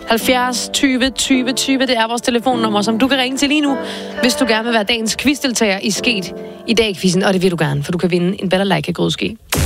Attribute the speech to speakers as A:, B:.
A: 70 20 20 20, det er vores telefonnummer, som du kan ringe til lige nu, hvis du gerne vil være dagens quizdeltager i Sket i dag-quizzen, og det vil du gerne, for du kan vinde en Better Like-grødske.